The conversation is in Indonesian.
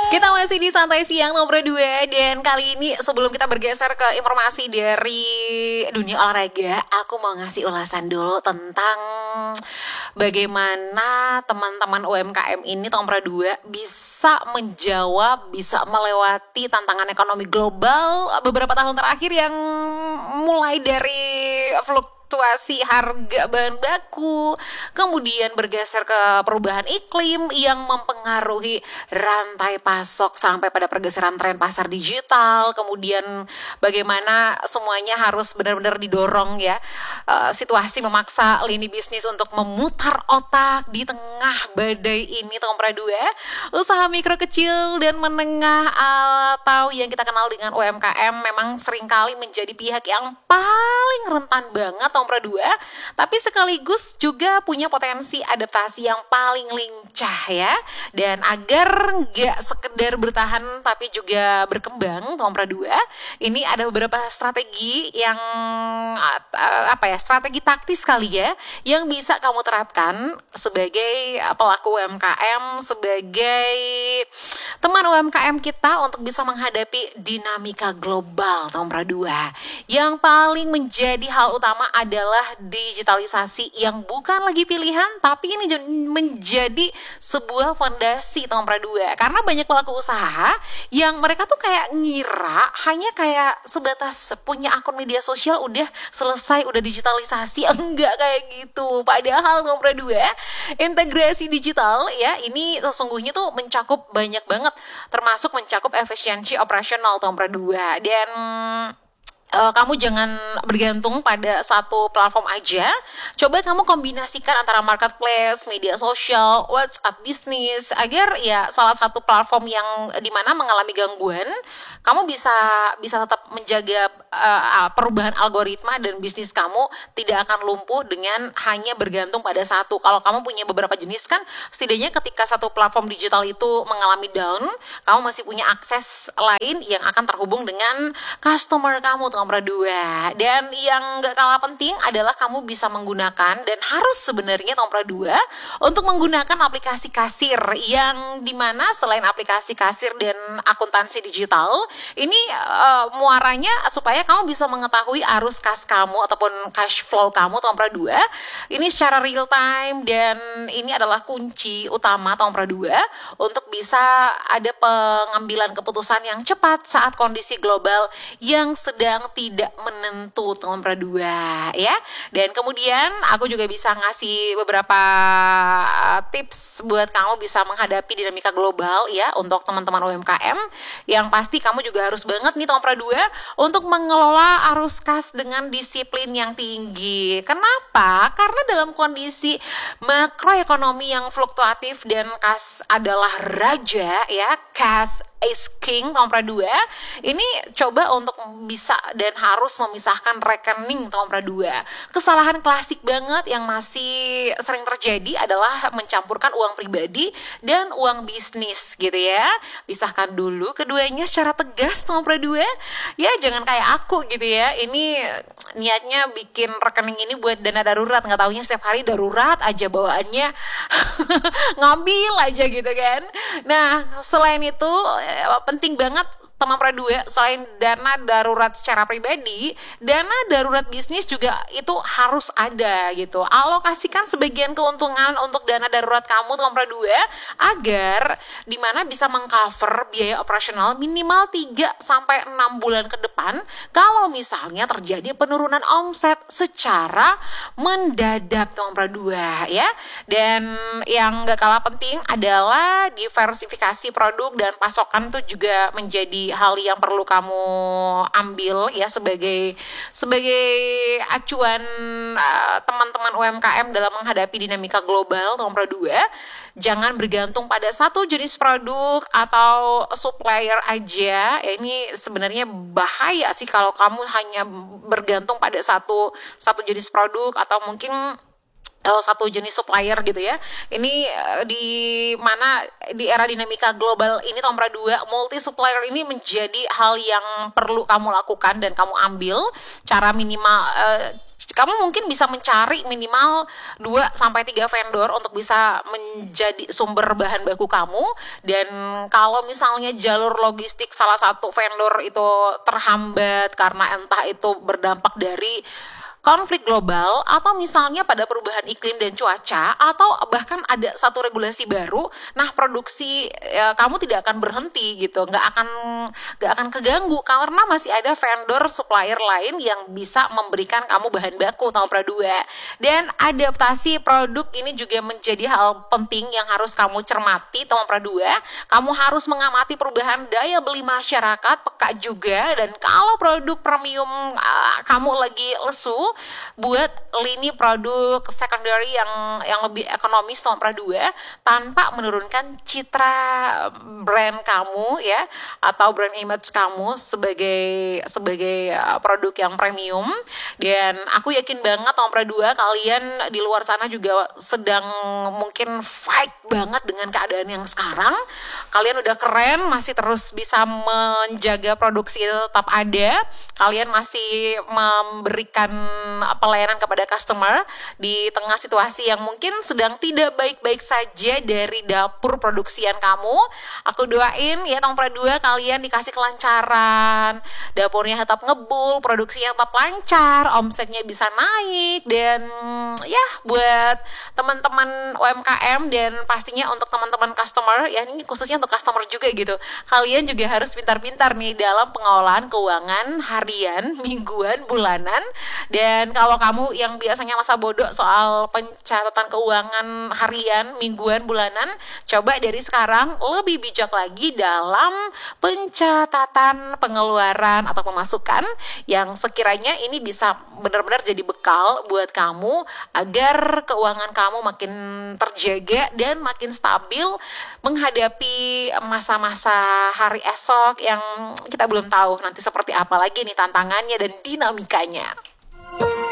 Kita masih di Santai Siang nomor 2. Dan kali ini sebelum kita bergeser ke informasi dari dunia olahraga, aku mau ngasih ulasan dulu tentang bagaimana teman-teman UMKM ini nomor 2 bisa menjawab, bisa melewati tantangan ekonomi global beberapa tahun terakhir yang mulai dari fluktuasi harga bahan baku, kemudian bergeser ke perubahan iklim yang mempengaruhi rantai pasok sampai pada pergeseran tren pasar digital, kemudian bagaimana semuanya harus benar-benar didorong ya. Situasi memaksa lini bisnis untuk memutar otak di tengah badai ini nomor 2. Usaha mikro kecil dan menengah atau yang kita kenal dengan UMKM memang seringkali menjadi pihak yang paling rentan banget nomor 2, tapi sekaligus juga punya potensi adaptasi yang paling lincah ya. Dan agar nggak sekedar bertahan tapi juga berkembang nomor 2, ini ada beberapa strategi yang strategi taktis kali ya yang bisa kamu terapkan sebagai pelaku UMKM, sebagai teman UMKM kita untuk bisa menghadapi dinamika global nomor 2. Yang paling menjadi hal utama adalah digitalisasi yang bukan lagi pilihan tapi ini menjadi sebuah fondasi nomor 2. Karena banyak pelaku usaha yang mereka tuh kayak ngira hanya kayak sebatas punya akun media sosial udah selesai, udah digitalisasi. Enggak kayak gitu. Padahal nomor 2, integrasi digital ya ini sesungguhnya tuh mencakup banyak banget, termasuk mencakup efisiensi operasional nomor 2. Dan kamu jangan bergantung pada satu platform aja. Coba kamu kombinasikan antara marketplace, media sosial, WhatsApp bisnis agar ya salah satu platform yang dimana mengalami gangguan, kamu bisa tetap menjaga perubahan algoritma dan bisnis kamu tidak akan lumpuh dengan hanya bergantung pada satu. Kalau kamu punya beberapa jenis kan, setidaknya ketika satu platform digital itu mengalami down, kamu masih punya akses lain yang akan terhubung dengan customer kamu nomor 2. Dan yang gak kalah penting adalah kamu bisa menggunakan dan harus sebenarnya nomor 2 untuk menggunakan aplikasi kasir yang dimana selain aplikasi kasir dan akuntansi digital, ini muaranya supaya kamu bisa mengetahui arus kas kamu ataupun cash flow kamu nomor 2 ini secara real time. Dan ini adalah kunci utama nomor 2 untuk bisa ada pengambilan keputusan yang cepat saat kondisi global yang sedang tidak menentu nomor 2 ya. Dan kemudian aku juga bisa ngasih beberapa tips buat kamu bisa menghadapi dinamika global ya untuk teman-teman UMKM. Yang pasti kamu juga harus banget nih nomor 2 untuk mengelola arus kas dengan disiplin yang tinggi. Kenapa? Karena dalam kondisi makroekonomi yang fluktuatif dan kas adalah raja ya, cash is king nomor 2, ini coba untuk bisa dan harus memisahkan rekening nomor 2. Kesalahan klasik banget yang masih sering terjadi adalah mencampurkan uang pribadi dan uang bisnis gitu ya. Pisahkan dulu keduanya secara tegas nomor 2 ya, jangan kayak aku gitu ya. Ini niatnya bikin rekening ini buat dana darurat, nggak taunya setiap hari darurat aja bawaannya ngambil aja gitu kan. Nah selain itu penting banget nomor 2, selain dana darurat secara pribadi, dana darurat bisnis juga itu harus ada gitu. Alokasikan sebagian keuntungan untuk dana darurat kamu nomor 2 agar dimana bisa mengcover biaya operasional minimal 3-6 bulan ke depan kalau misalnya terjadi penurunan omset secara mendadak nomor 2 ya. Dan yang gak kalah penting adalah diversifikasi produk dan pasokan itu juga menjadi hal yang perlu kamu ambil ya sebagai acuan teman-teman UMKM dalam menghadapi dinamika global nomor 2. Jangan bergantung pada satu jenis produk atau supplier aja. Ini sebenarnya bahaya sih kalau kamu hanya bergantung pada satu jenis produk atau mungkin satu jenis supplier gitu ya. Ini di mana di era dinamika global ini tahun 2 multi supplier ini menjadi hal yang perlu kamu lakukan dan kamu ambil cara minimal. Kamu mungkin bisa mencari minimal 2 sampai 3 vendor untuk bisa menjadi sumber bahan baku kamu. Dan kalau misalnya jalur logistik salah satu vendor itu terhambat karena entah itu berdampak dari konflik global atau misalnya pada perubahan iklim dan cuaca atau bahkan ada satu regulasi baru, nah produksi kamu tidak akan berhenti gitu, nggak akan keganggu karena masih ada vendor supplier lain yang bisa memberikan kamu bahan baku tahun 2. Dan adaptasi produk ini juga menjadi hal penting yang harus kamu cermati tahun 2. Kamu harus mengamati perubahan daya beli masyarakat, peka juga, dan kalau produk premium kamu lagi lesu, buat lini produk secondary yang lebih ekonomis tahun 2 tanpa menurunkan citra brand kamu ya, atau brand image kamu sebagai produk yang premium. Dan aku yakin banget tahun 2 kalian di luar sana juga sedang mungkin fight banget dengan keadaan yang sekarang. Kalian udah keren, masih terus bisa menjaga produksi tetap ada. Kalian masih memberikan pelayanan kepada customer di tengah situasi yang mungkin sedang tidak baik-baik saja dari dapur produksian kamu. Aku doain ya tahun 2 kalian dikasih kelancaran, dapurnya tetap ngebul, produksinya tetap lancar, omsetnya bisa naik, dan ya buat teman-teman UMKM dan pastinya untuk teman-teman customer ya, ini khususnya untuk customer juga gitu. Kalian juga harus pintar-pintar nih dalam pengelolaan keuangan harian, mingguan, bulanan. Dan kalau kamu yang biasanya masa bodoh soal pencatatan keuangan harian, mingguan, bulanan, coba dari sekarang lebih bijak lagi dalam pencatatan pengeluaran atau pemasukan yang sekiranya ini bisa benar-benar jadi bekal buat kamu agar keuangan kamu makin terjaga dan makin stabil menghadapi masa-masa hari esok yang kita belum tahu nanti seperti apa lagi nih tantangannya dan dinamikanya.